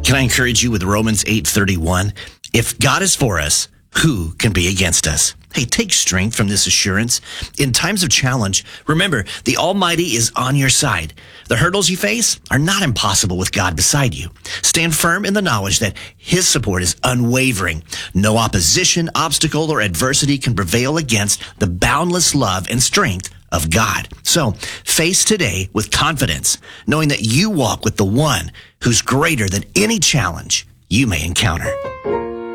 Can I encourage you with Romans 8:31? If God is for us, who can be against us? Hey, take strength from this assurance. In times of challenge, remember, the Almighty is on your side. The hurdles you face are not impossible with God beside you. Stand firm in the knowledge that His support is unwavering. No opposition, obstacle, or adversity can prevail against the boundless love and strength of God. So, face today with confidence, knowing that you walk with the one who's greater than any challenge you may encounter.